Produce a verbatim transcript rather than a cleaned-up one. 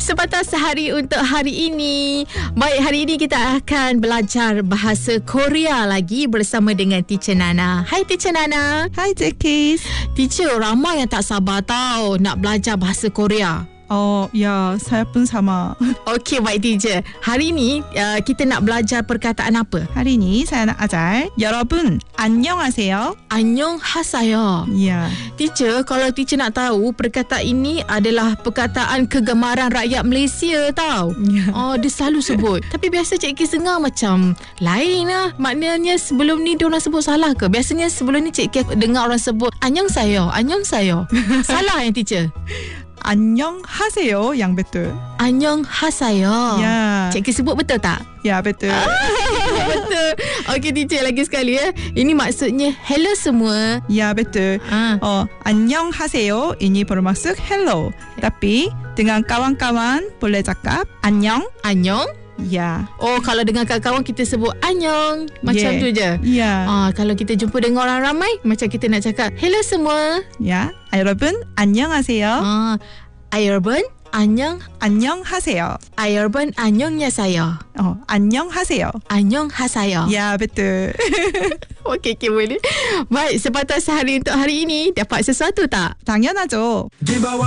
Sepatah sehari untuk hari ini. Baik, hari ini kita akan belajar bahasa Korea lagi bersama dengan Teacher Nana. Hai Teacher Nana. Hai Zekis. Teacher, ramai yang tak sabar tau nak belajar bahasa Korea. Oh, ya, saya pun sama. Okey, baik Teacher. Hari ini uh, kita nak belajar perkataan apa? Hari ini saya nak ajar 여러분 안녕하세요. 안녕하세요. Ya. Teacher, kalau teacher nak tahu, perkataan ini adalah perkataan kegemaran rakyat Malaysia tau. Ya. Oh, dia selalu sebut. Tapi biasa Cik Kis dengar macam lain lah. Maknanya sebelum ni dia orang sebut salah ke? Biasanya sebelum ni Cik Kis dengar orang sebut annyeonghaseyo, annyeonghaseyo. Salah yang teacher? 안녕하세요 yang betul. annyeonghaseyo. Ya. Cik Kis sebut betul tak? Ya, betul. Betul. Okey teacher, lagi sekali ya. Ini maksudnya hello semua. Ya, betul. Ah. Oh, 안녕하세요 ini bermaksud hello. Tapi dengan kawan-kawan boleh cakap 안녕. Annyeong. Ya. Oh, kalau dengan kawan-kawan kita sebut annyeong. Macam Yeah. tu je. Ya. Ah, kalau kita jumpa dengan orang ramai, macam kita nak cakap hello semua. Ya. 여러분 안녕하세요. Ah, 여러분 안녕. 안녕하세요. 여러분 안녕하세요. 어, 안녕하세요. 안녕하세요. Ya, betul. Okey, okey, boleh. Baik, sepatah sehari untuk hari ini. Dapat sesuatu tak? 당연하죠.